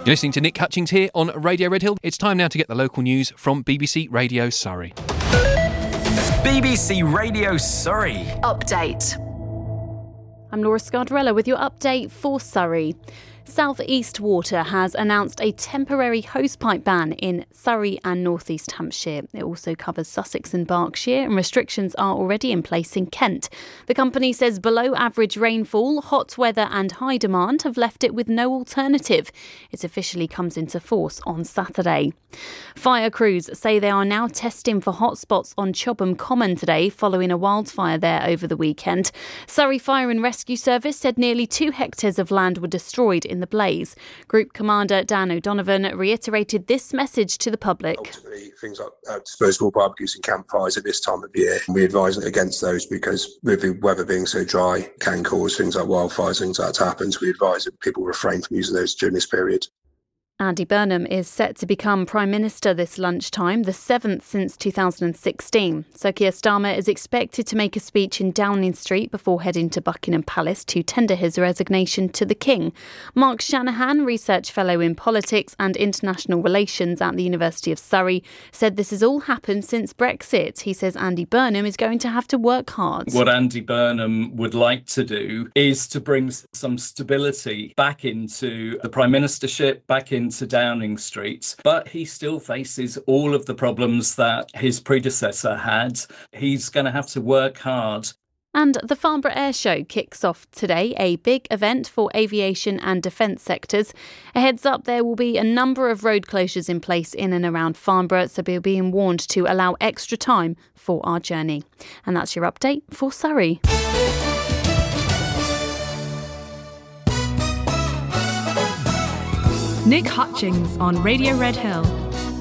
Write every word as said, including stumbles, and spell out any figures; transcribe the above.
You're listening to Nick Hutchings here on Radio Red Hill. It's time now to get the local news from B B C Radio Surrey. B B C Radio Surrey. Update. I'm Laura Scardarella with your update for Surrey. South East Water has announced a temporary hosepipe ban in Surrey and North East Hampshire. It also covers Sussex and Berkshire, and restrictions are already in place in Kent. The company says below average rainfall, hot weather and high demand have left it with no alternative. It officially comes into force on Saturday. Fire crews say they are now testing for hotspots on Chobham Common today following a wildfire there over the weekend. Surrey Fire and Rescue Service said nearly two hectares of land were destroyed in the blaze. Group Commander Dan O'Donovan reiterated this message to the public. Ultimately, things like uh, disposable barbecues and campfires at this time of year, we advise against those because with the weather being so dry, can cause things like wildfires, things like that to happen. So we advise that people refrain from using those during this period. Andy Burnham is set to become Prime Minister this lunchtime, the seventh since two thousand sixteen. Sir Keir Starmer is expected to make a speech in Downing Street before heading to Buckingham Palace to tender his resignation to the King. Mark Shanahan, Research Fellow in Politics and International Relations at the University of Surrey, said this has all happened since Brexit. He says Andy Burnham is going to have to work hard. What Andy Burnham would like to do is to bring some stability back into the Prime Ministership, back in to Downing Street, but he still faces all of the problems that his predecessor had. He's going to have to work hard. And the Farnborough Air Show kicks off today, a big event for aviation and defence sectors. A heads up, there will be a number of road closures in place in and around Farnborough, so we're being warned to allow extra time for our journey. And that's your update for Surrey. Nick Hutchings on Radio Red Hill.